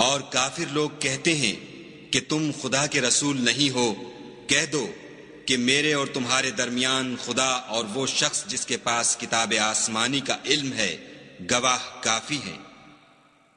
और काफिर लोग कहते हैं कि तुम खुदा के रसूल नहीं हो। कह दो कि मेरे और तुम्हारे दरमियान खुदा और वो शख्स जिसके पास किताब आसमानी का इल्म है गवाह काफी है।